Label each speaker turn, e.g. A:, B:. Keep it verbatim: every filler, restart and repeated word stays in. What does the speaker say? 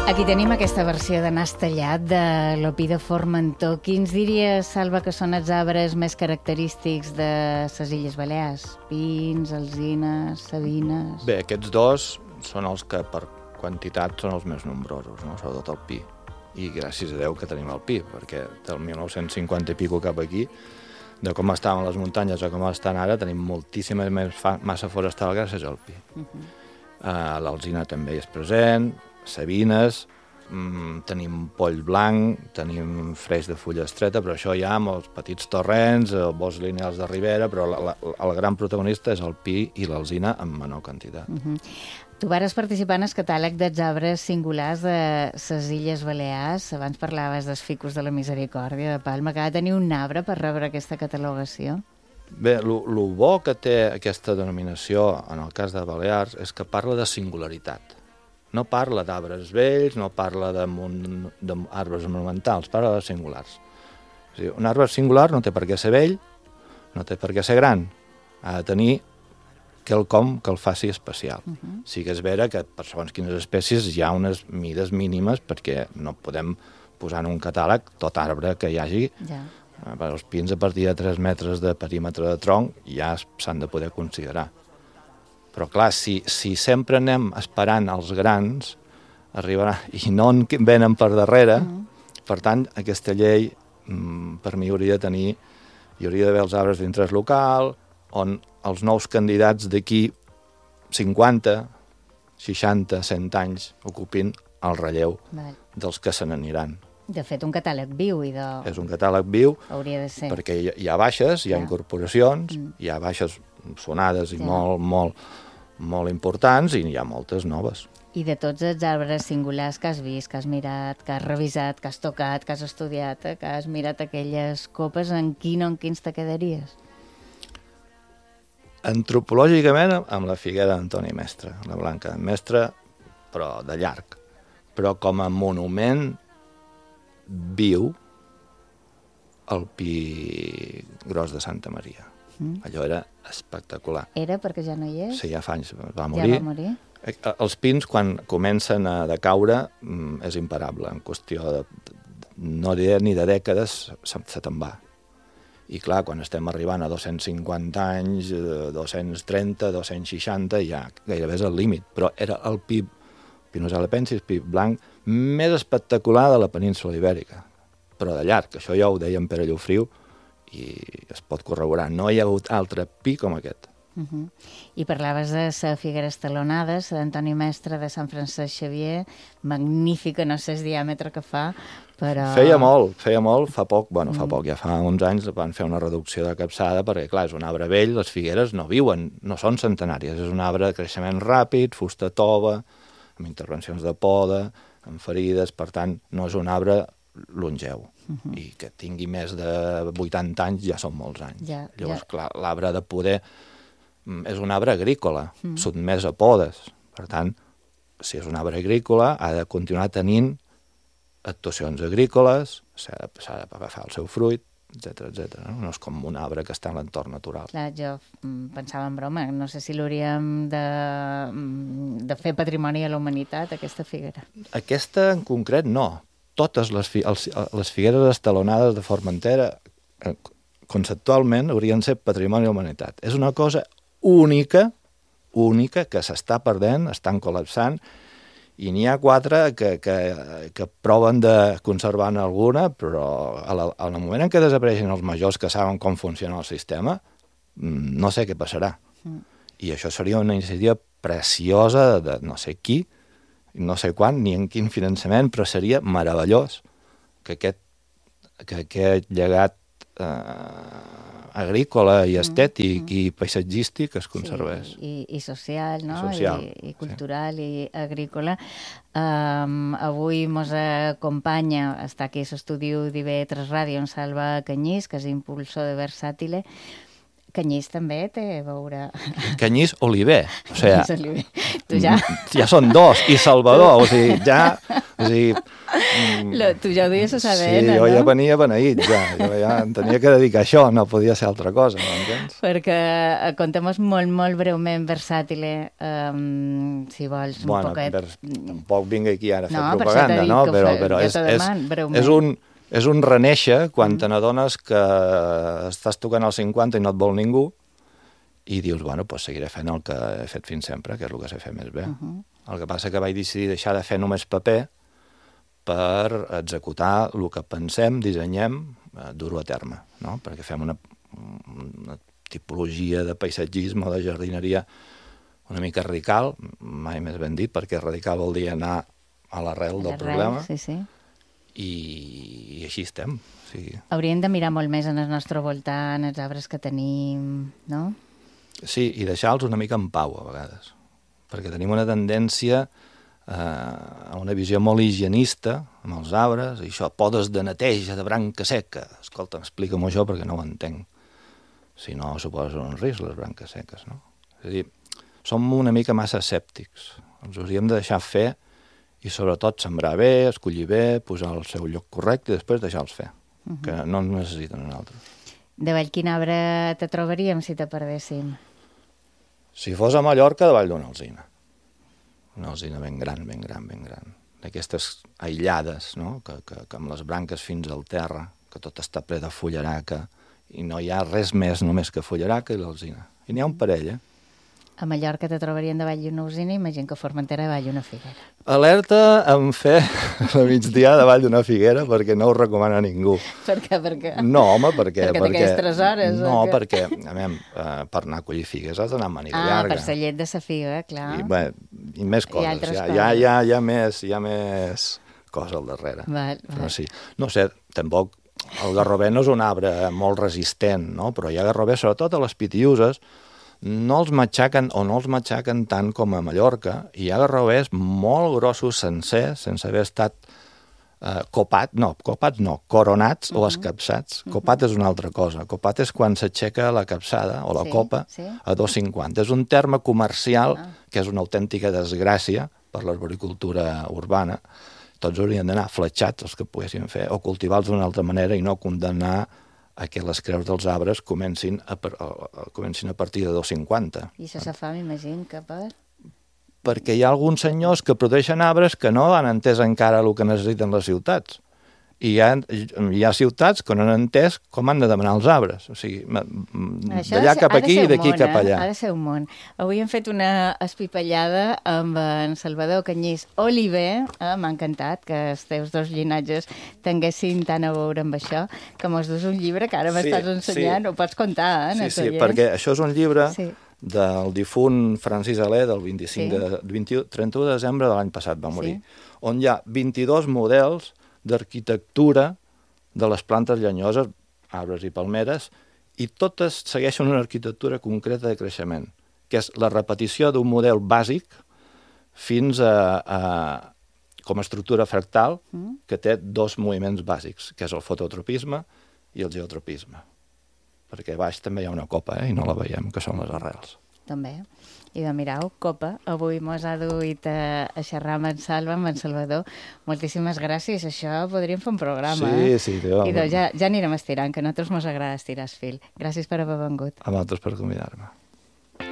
A: Aquí tenim aquesta versió de nas tallat de l'Opí de Formentor. Quins diries, Salva, que són els arbres més característics de les Illes Balears? Pins, alzines, savines...
B: Bé, aquests dos són els que per quantitat són els més nombrosos, no? Sobretot el pi. I gràcies a Déu que tenim el pi, perquè del mil nou-cents cinquanta i pico cap aquí, de com estaven les muntanyes a com estan ara, tenim moltíssima més massa forestal gràcies al pi. Uh -huh. uh, L'alzina també és present, sabines, mmm, tenim poll blanc, tenim freix de fulla estreta, però això ja amb els petits torrents, els boscs lineals de ribera, però la, la, el gran protagonista és el pi i l'alzina en menor quantitat. Uh -huh.
A: Tu vares participar en el catàleg dels arbres singulars de les Illes Balears. Abans parlaves dels ficus de la Misericòrdia de Palma, que ha de tenir un arbre per rebre aquesta catalogació.
B: Bé, el bo que té aquesta denominació en el cas de Balears és que parla de singularitat. No parla d'arbres vells, no parla d'arbres monumentals, parla de singulars. O sigui, un arbre singular no té per què ser vell, no té per què ser gran. Ha de tenir quelcom que el faci especial. Uh -huh. Sí que és vera que per segons quines espècies hi ha unes mides mínimes perquè no podem posar en un catàleg tot arbre que hi hagi. Ja. Per als pins, a partir de tres metres de perímetre de tronc, ja s'han de poder considerar. Però, clar, si, si sempre anem esperant els grans, arribarà, i no en venen per darrere, uh-huh. Per tant, aquesta llei, per mi, hauria de tenir, hi hauria d'haver els arbres d'interès local, on els nous candidats d'aquí cinquanta, seixanta, cent anys ocupin el relleu Val. dels que se n'aniran.
A: De fet, un catàleg viu. I de...
B: És un catàleg viu,
A: hauria de ser.
B: Perquè hi, hi ha baixes, hi ha ja. incorporacions, mm. hi ha baixes sonades i ja. molt, molt, molt importants, i hi ha moltes noves.
A: I de tots els arbres singulars que has vist, que has mirat, que has revisat, que has tocat, que has estudiat, que has mirat aquelles copes, en quin o en quins te quedaries?
B: Antropològicament, amb la figuera d'Antoni Mestre, la blanca d'en Mestre, però de llarg. Però com a monument viu, el pi gros de Santa Maria. Mm. Allò era espectacular.
A: Era perquè ja no hi és?
B: Sí, ja fa anys va morir.
A: Ja va morir?
B: Els pins, quan comencen a decaure, és imparable. En qüestió de, no diré ni de dècades, se, se te'n va. I clar, quan estem arribant a dos-cents cinquanta anys, dos-cents trenta, dos-cents seixanta, ja gairebé és el límit. Però era el pi, Pinus halepensis, pi blanc, més espectacular de la península ibèrica. Però de llarg, això ja ho deia en Pere Llofriu, i es pot corroborar. No hi ha hagut altre pi com aquest.
A: Uh -huh. I parlaves de la figuera estalonada, la d'Antoni Mestre de Sant Francesc Xavier, magnífica, no sé el diàmetre que fa, però...
B: Feia molt, feia molt, fa poc, bueno, fa poc, ja fa uns anys van fer una reducció de capçada, perquè clar, és un arbre vell, les figueres no viuen, no són centenàries, és un arbre de creixement ràpid, fusta tova, amb intervencions de poda, amb ferides, per tant, no és un arbre longeu. Uh -huh. I que tingui més de vuitanta anys ja són molts anys. Ja, Llavors, ja. clar, l'arbre de poder és un arbre agrícola, mm. sotmès a podes. Per tant, si és un arbre agrícola, ha de continuar tenint actuacions agrícoles, s'ha de, s'ha d'agafar el seu fruit, etcètera, etcètera. No? no és com un arbre que està en l'entorn natural.
A: Clar, jo pensava en broma, no sé si l'hauríem de, de fer patrimoni a la humanitat, aquesta figuera.
B: Aquesta en concret no. Totes les, fi, els, les figueres estalonades de Formentera conceptualment haurien de ser patrimoni de la humanitat. És una cosa única, única, que s'està perdent, estan col·lapsant, i n'hi ha quatre que, que, que proven de conservar-ne alguna, però al moment en què desapareixen els majors que saben com funciona el sistema, no sé què passarà. Mm. I això seria una iniciativa preciosa de no sé qui, no sé quan, ni en quin finançament, però seria meravellós que aquest, que aquest llegat eh, agrícola i estètic mm. i paisatgístic es conservés.
A: Sí, i, i social, no?
B: I, social,
A: I, i cultural, sí. I agrícola. Um, avui mos acompanya, està aquí a l'estudi d'I V tres Ràdio, en Salva Canyís, que és impulsor de Versàtile. Canyís també té a veure...
B: Canyís Oliver, o sigui...
A: Canyís Oliver. Tu ja...
B: Ja són dos, i Salvador, o sigui, ja... O sigui,
A: Lo, tu ja ho dius a saber,
B: sí,
A: no?
B: jo ja venia beneït, ja. Jo ja em tenia que dedicar a això, no podia ser altra cosa, m'entens?
A: Perquè eh, contem-nos molt, molt breument versàtile, um, si vols, un
B: bueno,
A: poquet...
B: vers... tampoc vinc aquí ara a fer
A: no,
B: propaganda,
A: per
B: no?
A: Que
B: Però,
A: fe...
B: però és, és,
A: deman,
B: és, un, és un reneixer quan mm. te n'adones que estàs tocant als cinquanta i no et vol ningú i dius, bueno, pues seguiré fent el que he fet fins sempre, que és el que sé fer més bé. Uh -huh. El que passa que vaig decidir deixar de fer només paper per executar el que pensem, dissenyem, eh, dur-ho a terme, no? Perquè fem una, una tipologia de paisatgisme o de jardineria una mica radical, mai més ben dit, perquè radical vol dir anar a l'arrel del problema,
A: sí, sí.
B: I, i així estem. O sigui...
A: Hauríem de mirar molt més en el nostre voltant, els arbres que tenim, no?
B: Sí, i deixar-los una mica en pau, a vegades, perquè tenim una tendència eh, a una visió molt higienista amb els arbres, i això, podes de neteja, de branca seca. Escolta, explica-m'ho això perquè no ho entenc. Si no, suposa un risc, les branques seques, no? És a dir, som una mica massa escèptics. Ens hauríem de deixar fer i sobretot sembrar bé, escollir bé, posar al seu lloc correcte i després deixar-los fer, uh -huh. que no necessiten un altre.
A: Davall quin arbre te trobaríem si te perdéssim?
B: Si fos a Mallorca, davall d'una alzina. Una alzina ben gran, ben gran, ben gran. D'aquestes aïllades, no? que, que, que amb les branques fins al terra, que tot està ple de fullaraca, i no hi ha res més només que fullaraca i l'alzina. I n'hi ha un parell, eh?
A: A Mallorca te trobarien davall d'una alzina, imagina que a Formentera davall d'una figuera.
B: Alerta en fer a migdia davall d'una figuera perquè no ho recomana ningú.
A: Per què, per què?
B: No, home, perquè...
A: Perquè t'aquelles tres hores?
B: No,
A: que...
B: perquè, a veure, eh, per anar a collir figues has d'anar amb màniga
A: ah,
B: llarga.
A: Ah, per la llet de la figa, clar.
B: I, bé, i més coses.
A: I altres
B: hi ha,
A: coses.
B: Hi ha, hi ha, hi ha més, hi ha més cosa al darrere.
A: Val, val.
B: Però sí. No sé, tampoc... El garrover no és un arbre molt resistent, no? Però hi ha garrover, sobretot a les pitiuses, no els matxaquen o no els matxaquen tant com a Mallorca, i hi ha garrovers molt grossos sencers, sense haver estat eh, copat, no, copats no, coronats uh -huh. o escapçats. Copat uh -huh. és una altra cosa. Copat és quan s'aixeca la capçada o la
A: sí,
B: copa
A: sí.
B: a dos coma cinquanta. És un terme comercial
A: ah. que
B: és una autèntica desgràcia per l'arboricultura urbana. Tots haurien d'anar fletxats, els que poguessin fer, o cultivar-los d'una altra manera i no condemnar a que les creus dels arbres comencin a, a, comencin a partir de dos coma cinquanta.
A: I això se fa, m'imagino, que per...
B: Perquè hi ha alguns senyors que protegeixen arbres que no han entès encara el que necessiten les ciutats. I hi ha, hi ha ciutats que no han entès com han de demanar els arbres. O sigui, d'allà cap aquí i d'aquí cap allà.
A: Ha de ser un món. Avui hem fet una espipallada amb en Salvador Canyís Oliver. Eh, M'ha encantat que els teus dos llinatges tinguessin tant a veure amb això, que mos dus un llibre que ara
B: sí,
A: m'estàs ensenyant.
B: Sí.
A: Ho pots contar, eh?
B: Sí, sí, perquè això és un llibre
A: sí.
B: del difunt Francis Alé del vint-i-cinc
A: sí.
B: de, vint-i-u, trenta-u de desembre de l'any passat va morir,
A: sí.
B: on hi ha vint-i-dos models d'arquitectura de les plantes llenyoses, arbres i palmeres, i totes segueixen una arquitectura concreta de creixement, que és la repetició d'un model bàsic fins a, a com a estructura fractal, mm. que té dos moviments bàsics, que és el fototropisme i el geotropisme. Perquè a baix també hi ha una copa, eh, i no la veiem, que són les arrels.
A: També. I de mirau, copa, avui mos ha duit a, a xerrar amb en Salva, amb en Salvador. Moltíssimes gràcies, això podríem fer un programa.
B: Sí,
A: eh?
B: sí. Jo...
A: I doncs ja, ja anirem estirant, que a nosaltres mos agrada estirar el fil. Gràcies per haver vengut.
B: A vosaltres per convidar-me.